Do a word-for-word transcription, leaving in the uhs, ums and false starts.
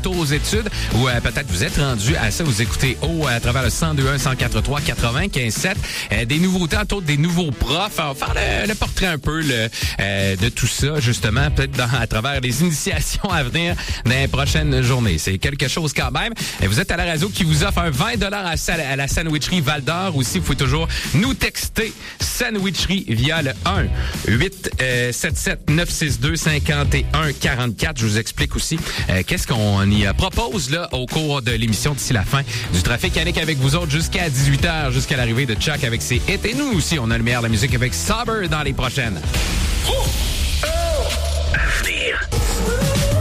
retour aux études ou euh, peut-être vous êtes rendu à ça, vous écoutez au à travers le cent deux un, cent quatre trois, quatre-vingt-quinze sept. Euh, des nouveautés, entre autres des nouveaux profs. On va faire le, le portrait un peu le, euh, de tout ça, justement, peut-être dans, à travers les initiations à venir dans les prochaines journées. C'est quelque chose quand même. Et vous êtes à la radio qui vous offre un vingt dollars à, à la sandwicherie Val-d'Or. Aussi, vous pouvez toujours nous texter sandwicherie via le un huit sept sept neuf six deux cinq un quatre quatre. Je vous explique aussi euh, qu'est-ce qu'on y propose là au cours de l'émission d'ici la fin du Trafic Yannick avec vous autres jusqu'à dix-huit heures, jusqu'à l'arrivée de Chuck avec ses hits. Et nous aussi, on a le meilleur de la musique avec Sober dans les prochaines. Oh!